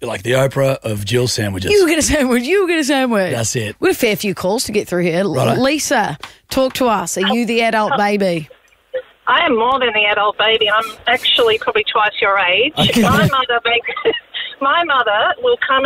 You're like the Oprah of Jill's sandwiches. You get a sandwich. You get a sandwich. That's it. We've a fair few calls to get through here. Righto. Lisa, talk to us. Are you the adult baby? I am more than the adult baby. I'm actually probably twice your age. Okay. My mother will come